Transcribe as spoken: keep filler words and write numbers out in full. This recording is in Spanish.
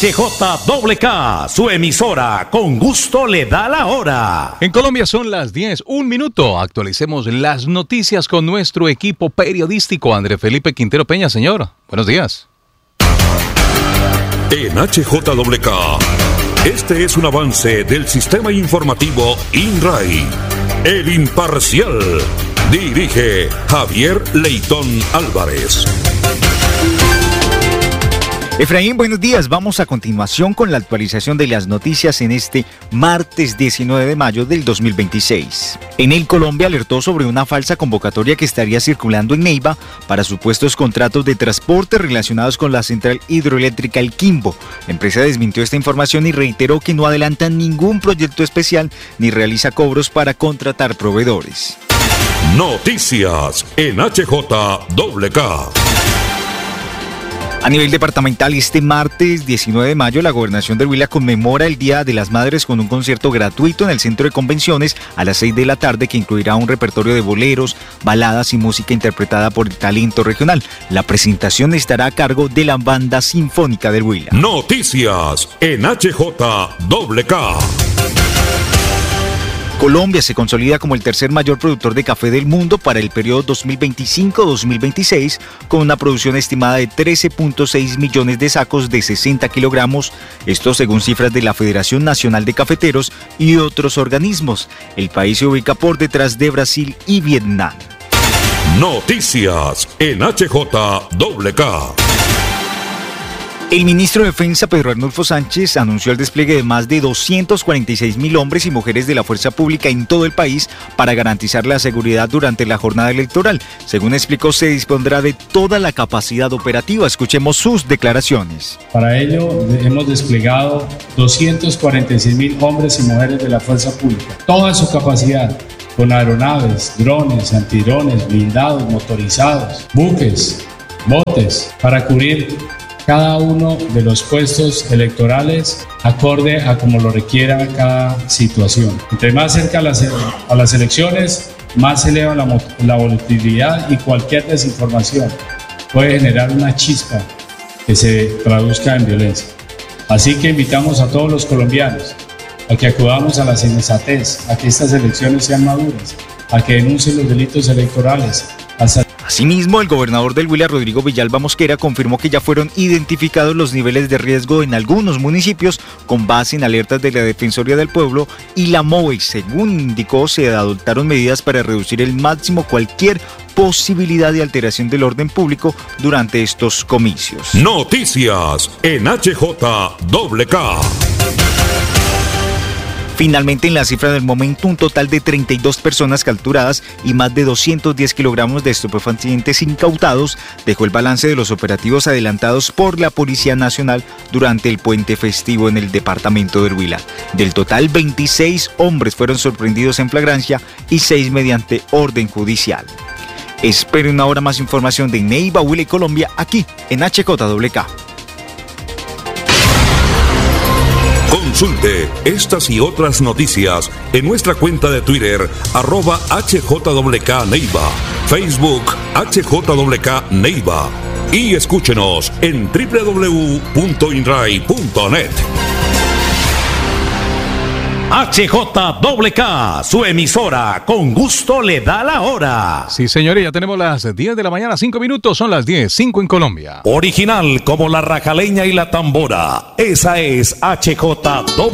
H J K K, su emisora, con gusto le da la hora. En Colombia son las diez, un minuto. Actualicemos las noticias con nuestro equipo periodístico. André Felipe Quintero Peña, señor. Buenos días. En H J K K, este es un avance del sistema informativo INRAI. El Imparcial. Dirige Javier Leitón Álvarez. Efraín, buenos días. Vamos a continuación con la actualización de las noticias en este martes diecinueve de mayo del dos mil veintiséis. Enel Colombia alertó sobre una falsa convocatoria que estaría circulando en Neiva para supuestos contratos de transporte relacionados con la central hidroeléctrica El Quimbo. La empresa desmintió esta información y reiteró que no adelanta ningún proyecto especial ni realiza cobros para contratar proveedores. Noticias en H J K K. A nivel departamental, este martes diecinueve de mayo, la Gobernación del Huila conmemora el Día de las Madres con un concierto gratuito en el Centro de Convenciones a las seis de la tarde que incluirá un repertorio de boleros, baladas y música interpretada por el talento regional. La presentación estará a cargo de la Banda Sinfónica del Huila. Noticias en H J K K. Colombia se consolida como el tercer mayor productor de café del mundo para el periodo dos mil veinticinco a dos mil veintiséis, con una producción estimada de trece punto seis millones de sacos de sesenta kilogramos, esto según cifras de la Federación Nacional de Cafeteros y otros organismos. El país se ubica por detrás de Brasil y Vietnam. Noticias en H J K K. El ministro de Defensa, Pedro Arnulfo Sánchez, anunció el despliegue de más de doscientos cuarenta y seis mil hombres y mujeres de la fuerza pública en todo el país para garantizar la seguridad durante la jornada electoral. Según explicó, se dispondrá de toda la capacidad operativa. Escuchemos sus declaraciones. Para ello, hemos desplegado doscientos cuarenta y seis mil hombres y mujeres de la fuerza pública, toda su capacidad, con aeronaves, drones, antidrones, blindados, motorizados, buques, botes, para cubrir cada uno de los puestos electorales acorde a como lo requiera cada situación. Entre más cerca a las, a las elecciones, más se eleva la, la volatilidad y cualquier desinformación puede generar una chispa que se traduzca en violencia. Así que invitamos a todos los colombianos a que acudamos a la sensatez, a que estas elecciones sean maduras, a que denuncien los delitos electorales. Hasta Asimismo, el gobernador del Huila, Rodrigo Villalba Mosquera, confirmó que ya fueron identificados los niveles de riesgo en algunos municipios con base en alertas de la Defensoría del Pueblo y la MOVEI. Según indicó, se adoptaron medidas para reducir al máximo cualquier posibilidad de alteración del orden público durante estos comicios. Noticias en H J K K. Finalmente, en la cifra del momento, un total de treinta y dos personas capturadas y más de doscientos diez kilogramos de estupefacientes incautados dejó el balance de los operativos adelantados por la Policía Nacional durante el puente festivo en el departamento del Huila. Del total, veintiséis hombres fueron sorprendidos en flagrancia y seis mediante orden judicial. Esperen ahora más información de Neiva, Huila y Colombia aquí en H J K K. Consulte estas y otras noticias en nuestra cuenta de Twitter, arroba H J K K Neiva, Facebook H J K K Neiva y escúchenos en doble u doble u doble u punto inrai punto net. H J K K, su emisora, con gusto le da la hora. Sí, señores, ya tenemos las diez de la mañana, cinco minutos, son las diez, cinco en Colombia. Original como la rajaleña y la tambora. Esa es H J K K.